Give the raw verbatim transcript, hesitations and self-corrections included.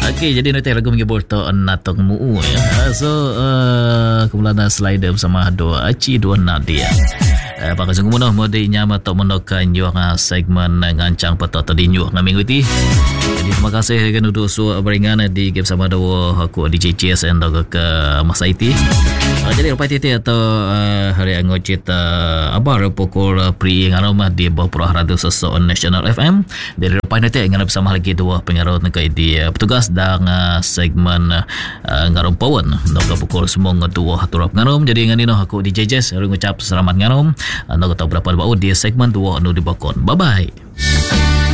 Okey, jadi nanti lagu menggibur to natong mu ya. So uh, kemudian slider bersama dua Aci dua Nadia. Uh, Pakar sungguh mudah mode nyama to menokan juang segmen ngancang peto tadi nyuak na minggu ti. Jadi terima kasih kan untuk su beringan di game sama dua aku di J C S and ke Mas I T. Uh, jadi lepas itu atau uh, hari anggota uh, abar pukul uh, pri ngaromah di bawah purah radio sesuatu National F M. Dari lepas itu ngarap bersama lagi dua pengarut negara di uh, petugas dan uh, segmen uh, ngarom pawan nak pukul semua dua haturap ngarom. Jadi ngani noh aku di J C S ngucap selamat ngarom. Anda tahu berapa bau di segmen dua nu dibakon. Bye bye.